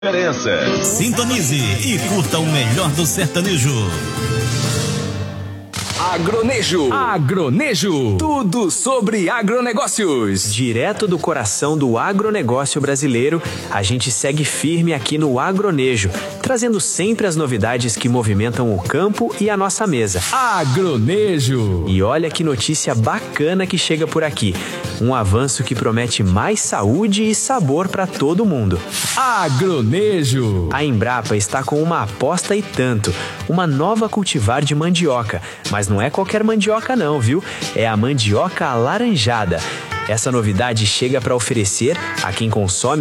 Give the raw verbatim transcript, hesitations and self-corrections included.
Diferença. Sintonize e curta o melhor do sertanejo. Agronejo. Agronejo. Tudo sobre agronegócios. Direto do coração do agronegócio brasileiro, a gente segue firme aqui no Agronejo, trazendo sempre as novidades que movimentam o campo e a nossa mesa. Agronejo. E olha que notícia bacana que chega por aqui. Um avanço que promete mais saúde e sabor para todo mundo. Agronejo. A Embrapa está com uma aposta e tanto, uma nova cultivar de mandioca, mas não é qualquer mandioca não, viu? É a mandioca alaranjada. Essa novidade chega para oferecer a quem consome